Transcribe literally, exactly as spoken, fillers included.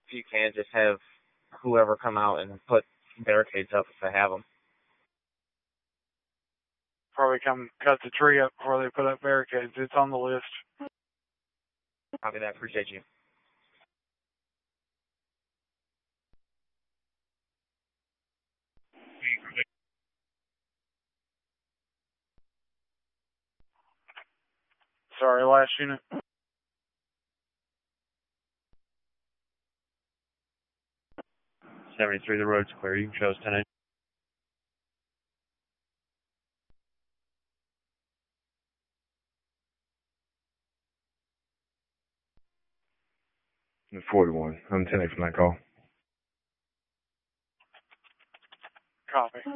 if you can, just have whoever come out and put barricades up if they have them. Probably come cut the tree up before they put up barricades. It's on the list. Copy that. Appreciate you. Sorry, last unit. seventy-three, the road's clear. You can show us ten eight. forty-one. I'm ten eight from that call. Copy.